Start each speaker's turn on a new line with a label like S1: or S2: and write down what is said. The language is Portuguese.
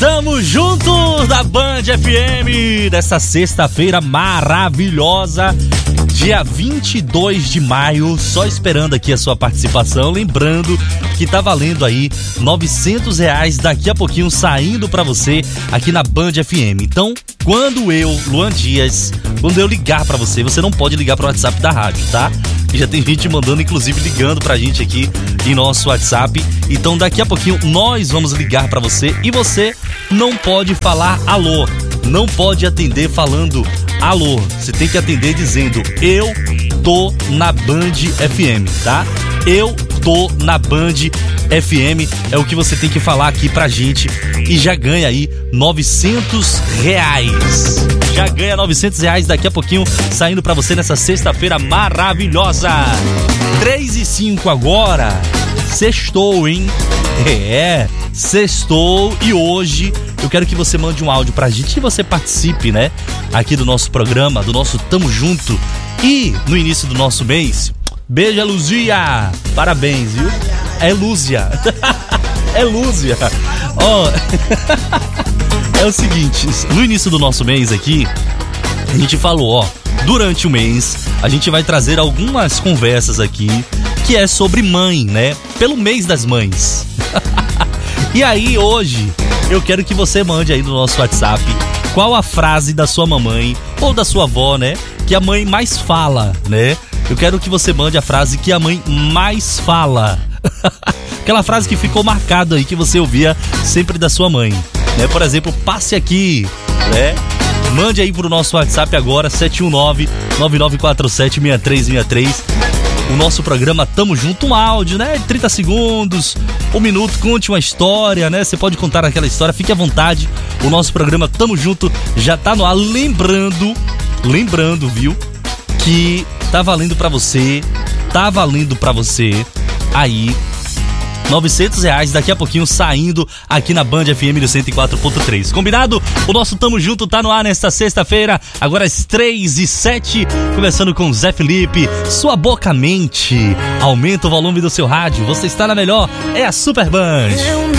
S1: Tamo junto da Band FM dessa sexta-feira maravilhosa, dia 22 de maio, só esperando aqui a sua participação, lembrando que tá valendo aí R$900 daqui a pouquinho saindo pra você aqui na Band FM. Então, quando eu, Luan Dias, quando eu ligar pra você, você não pode ligar pro WhatsApp da rádio, tá? E já tem gente mandando, inclusive ligando pra gente aqui em nosso WhatsApp. Então daqui a pouquinho nós vamos ligar pra você e você não pode falar alô, não pode atender falando alô. Você tem que atender dizendo: eu tô na Band FM, tá? Eu tô na Band FM, é o que você tem que falar aqui pra gente e já ganha aí R$900. Já ganha R$900 daqui a pouquinho, saindo pra você nessa sexta-feira maravilhosa. 3h05 agora. Sextou, hein? Sextou. E hoje eu quero que você mande um áudio pra gente, que você participe, né? Aqui do nosso programa, do nosso Tamo Junto. E no início do nosso mês, beijo, Luzia! Parabéns, viu? É Lúzia. É Lúzia. Ó, é o seguinte, no início do nosso mês aqui, a gente falou, ó, durante o mês, a gente vai trazer algumas conversas aqui que é sobre mãe, né? Pelo mês das mães. E aí, hoje, eu quero que você mande aí no nosso WhatsApp qual a frase da sua mamãe ou da sua avó, né? Que a mãe mais fala, né? Eu quero que você mande a frase que a mãe mais fala. Aquela frase que ficou marcada aí, que você ouvia sempre da sua mãe, né? Por exemplo, passe aqui, né? Mande aí pro nosso WhatsApp agora, 719-9947-6363. O nosso programa Tamo Junto, um áudio, né? 30 segundos, 1 minuto, conte uma história, né? Você pode contar aquela história, fique à vontade. O nosso programa Tamo Junto já tá no ar. Lembrando, viu? Que tá valendo pra você aí R$900 daqui a pouquinho saindo aqui na Band FM do 104.3. Combinado? O nosso Tamo Junto tá no ar nesta sexta-feira, agora às 3h07, começando com Zé Felipe. Sua boca mente, aumenta o volume do seu rádio, você está na melhor, é a Super Band.